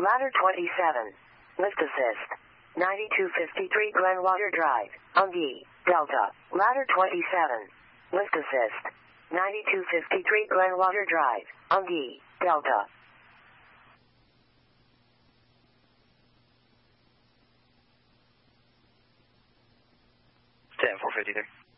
Ladder 27. Lift assist. 9253 Glenwater Drive, Ungi, Delta. Ladder 27. Lift assist. 9253 Glenwater Drive, Ungi, Delta. Ten 453.